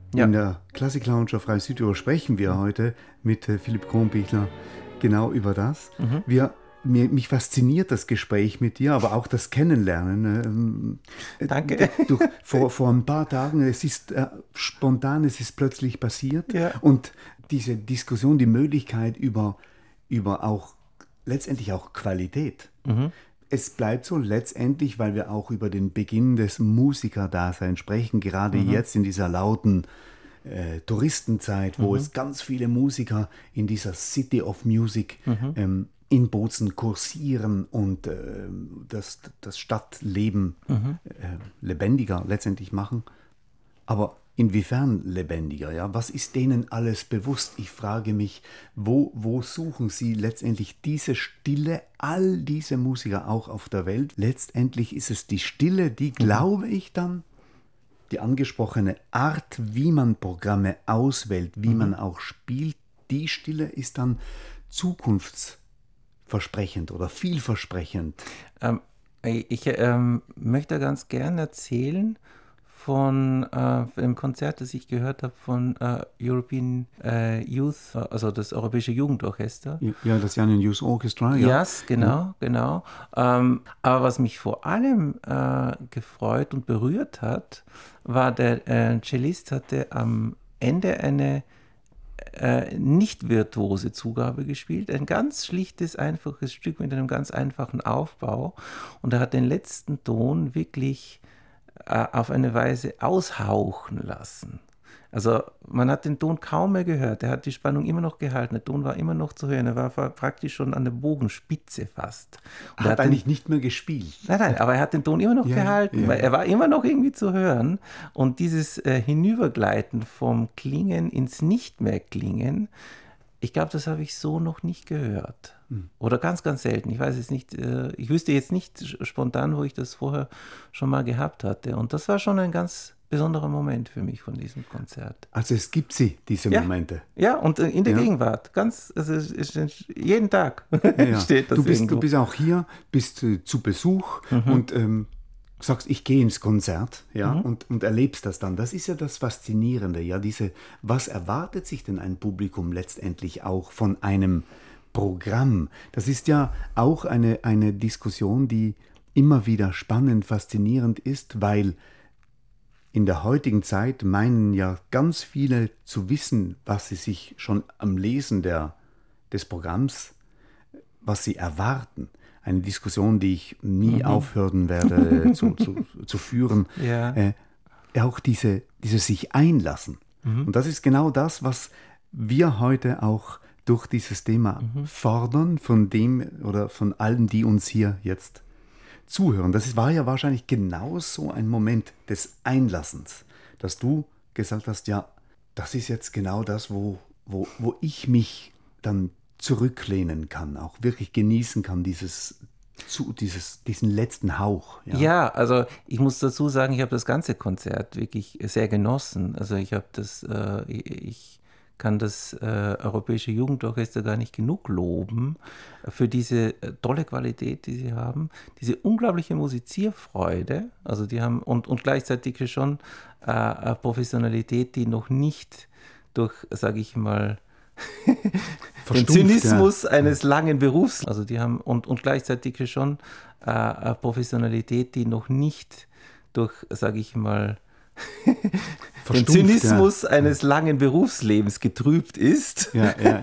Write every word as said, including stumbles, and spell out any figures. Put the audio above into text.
Ja. In der Klassik Lounge auf Radio Südtirol sprechen wir heute mit äh, Philipp Kronbichler genau über das. Mhm. Wir, mir, mich fasziniert das Gespräch mit dir, aber auch das Kennenlernen. Ähm, Danke. Äh, du, vor, vor ein paar Tagen, es ist äh, spontan, es ist plötzlich passiert. Ja. Und diese Diskussion, die Möglichkeit über, über auch letztendlich auch Qualität. Mhm. Es bleibt so letztendlich, weil wir auch über den Beginn des Musikerdaseins sprechen, gerade Mhm. jetzt in dieser lauten äh, Touristenzeit, wo Mhm. es ganz viele Musiker in dieser City of Music Mhm. ähm, in Bozen kursieren und äh, das, das Stadtleben Mhm. äh, lebendiger letztendlich machen. Aber inwiefern lebendiger? Ja? Was ist denen alles bewusst? Ich frage mich, wo, wo suchen sie letztendlich diese Stille, all diese Musiker auch auf der Welt? Letztendlich ist es die Stille, die, glaube ich, dann die angesprochene Art, wie man Programme auswählt, wie Mhm. man auch spielt, die Stille ist dann zukunftsversprechend oder vielversprechend. Ähm, ich ähm, möchte ganz gern erzählen von äh, dem Konzert, das ich gehört habe von äh, European äh, Youth, also das Europäische Jugendorchester. Ja, das Young Youth Orchestra, ja. Yes, genau, genau. Ähm, aber was mich vor allem äh, gefreut und berührt hat, war, der äh, Cellist hatte am Ende eine äh, nicht virtuose Zugabe gespielt, ein ganz schlichtes, einfaches Stück mit einem ganz einfachen Aufbau, und er hat den letzten Ton wirklich äh, auf eine Weise aushauchen lassen. Also man hat den Ton kaum mehr gehört, er hat die Spannung immer noch gehalten, der Ton war immer noch zu hören, er war praktisch schon an der Bogenspitze fast. Und Er er hat hat eigentlich den, nicht mehr gespielt. Nein, nein, aber er hat den Ton immer noch Ja, gehalten, ja. weil er war immer noch irgendwie zu hören. Und dieses äh, Hinübergleiten vom Klingen ins Nicht mehr klingen, ich glaube, das habe ich so noch nicht gehört. Hm. Oder ganz, ganz selten. Ich weiß es nicht, äh, ich wüsste jetzt nicht spontan, wo ich das vorher schon mal gehabt hatte. Und das war schon ein ganz besonderer Moment für mich von diesem Konzert. Also es gibt sie, diese Ja. Momente. Ja, und äh, in der Ja. Gegenwart. Ganz, also es ist jeden Tag Ja, ja. steht das Du bist, irgendwo. du bist auch hier, bist äh, zu Besuch Mhm. und ähm, sagst, ich gehe ins Konzert, ja, Mhm. und, und erlebst das dann. Das ist ja das Faszinierende, ja, diese, was erwartet sich denn ein Publikum letztendlich auch von einem Programm? Das ist ja auch eine, eine Diskussion, die immer wieder spannend, faszinierend ist, weil in der heutigen Zeit meinen ja ganz viele zu wissen, was sie sich schon am Lesen der, des Programms, was sie erwarten. Eine Diskussion, die ich nie Mhm. aufhören werde zu, zu, zu führen. Ja. Äh, auch diese, dieses sich einlassen. Mhm. Und das ist genau das, was wir heute auch durch dieses Thema Mhm. fordern, von dem oder von allen, die uns hier jetzt zuhören. Das war ja wahrscheinlich genau so ein Moment des Einlassens, dass du gesagt hast, ja, das ist jetzt genau das, wo, wo, wo ich mich dann zurücklehnen kann, auch wirklich genießen kann, dieses, zu, dieses, diesen letzten Hauch. Ja. ja, also ich muss dazu sagen, ich habe das ganze Konzert wirklich sehr genossen. Also ich habe das, äh, ich kann das äh, Europäische Jugendorchester gar nicht genug loben für diese äh, tolle Qualität, die sie haben, diese unglaubliche Musizierfreude, also die haben und, und gleichzeitig schon äh, eine Professionalität, die noch nicht durch, sage ich mal, den Zynismus ja. eines langen Berufs, also die haben und, und gleichzeitig schon äh, eine Professionalität, die noch nicht durch, sage ich mal, den Zynismus ja. eines langen Berufslebens getrübt ist. Ja, ja.